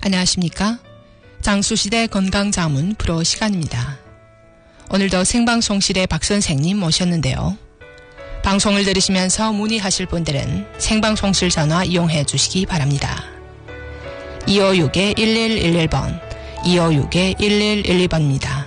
안녕하십니까? 장수시대 건강자문 프로 시간입니다. 오늘도 생방송실에 박 선생님 모셨는데요. 방송을 들으시면서 문의하실 분들은 생방송실 전화 이용해 주시기 바랍니다. 256-1111번, 256-1112번입니다.